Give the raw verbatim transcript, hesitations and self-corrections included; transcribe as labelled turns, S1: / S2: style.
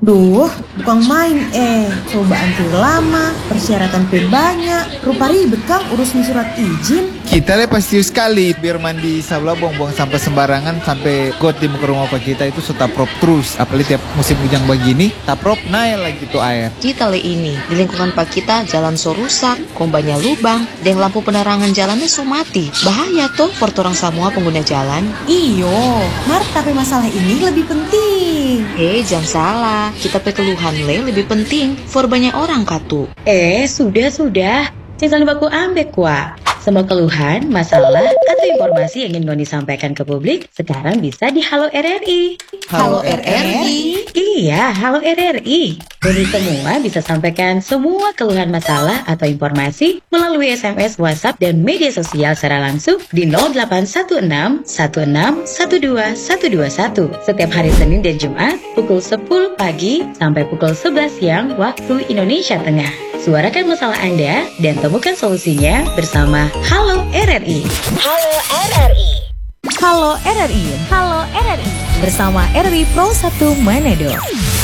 S1: Duh, bukan main eh. Coba antri lama, persyaratan pe banyak. Rupa ribet Kang urusin surat izin.
S2: Kita le pasti sekali biar mandi sabla buang-buang sampah sembarangan sampai got di muka rumah pak kita itu sudah prop terus. Apalagi tiap musim hujan begini, tak prop naik lagi tuh air.
S3: Kita le ini di lingkungan pak kita jalan so rusak, kombanya lubang, dan lampu penerangan jalannya so mati. Bahaya tuh for orang semua pengguna jalan.
S1: Iyo, Mar, tapi masalah ini lebih penting.
S3: Eh, jangan salah. Kita pe keluhan le lebih penting for banyak orang katu.
S4: Eh, sudah-sudah. Jangan baku ambek kuah. Semua keluhan, masalah, atau informasi yang ingin Noni sampaikan ke publik sekarang bisa di Halo R R I.
S3: Halo R R I?
S4: Iya, Halo R R I. Noni semua bisa sampaikan semua keluhan masalah atau informasi melalui S M S, WhatsApp, dan media sosial secara langsung di nol delapan satu enam satu enam satu dua satu dua satu setiap hari Senin dan Jumat pukul sepuluh pagi sampai pukul sebelas siang waktu Indonesia Tengah. Suarakan masalah Anda dan temukan solusinya bersama Halo R R I.
S5: Halo R R I.
S6: Halo R R I. Halo R R I. Bersama R R I Pro satu Manado.